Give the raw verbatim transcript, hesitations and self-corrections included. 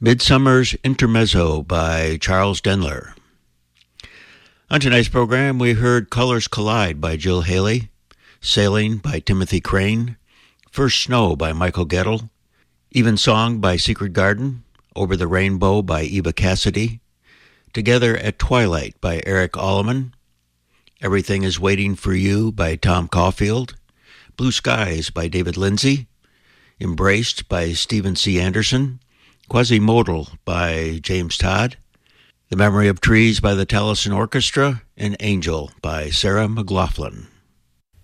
Midsummer's Intermezzo by Charles Denler. On tonight's program, we heard Colors Collide by Jill Haley, Sailing by Timothy Crane, First Snow by Michael Gettle, Even Song by Secret Garden, Over the Rainbow by Eva Cassidy, Together at Twilight by Eric Alleman, Everything is Waiting for You by Tom Caulfield, Blue Skies by David Lindsay, Embraced by Stephen C. Anderson, Quasi-Modal by James Todd, The Memory of Trees by the Taliesin Orchestra, and Angel by Sarah McLaughlin.